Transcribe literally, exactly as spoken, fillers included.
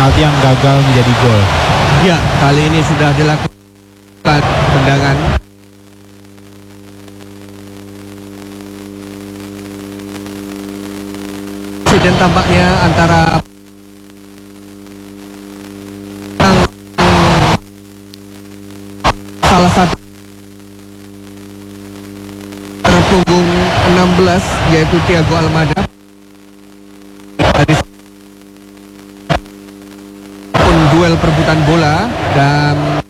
penalti yang gagal menjadi gol. Ya, kali ini sudah dilakukan tendangan. Dan tampaknya antara salah satu punggung enam belas yaitu Thiago Almada pun duel perebutan bola dan